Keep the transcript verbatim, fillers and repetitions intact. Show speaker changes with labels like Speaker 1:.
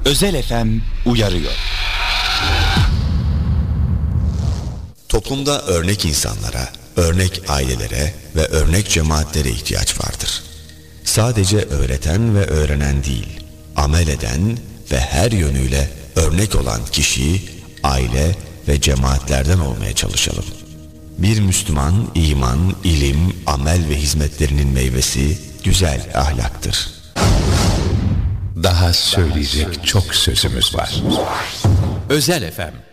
Speaker 1: Özel F M uyarıyor.
Speaker 2: Toplumda örnek insanlara, örnek ailelere ve örnek cemaatlere ihtiyaç vardır. Sadece öğreten ve öğrenen değil, amel eden ve her yönüyle örnek olan kişi, aile ve cemaatlerden olmaya çalışalım. Bir Müslüman, iman, ilim, amel ve hizmetlerinin meyvesi güzel ahlaktır.
Speaker 3: Daha söyleyecek çok sözümüz var.
Speaker 4: Özel F M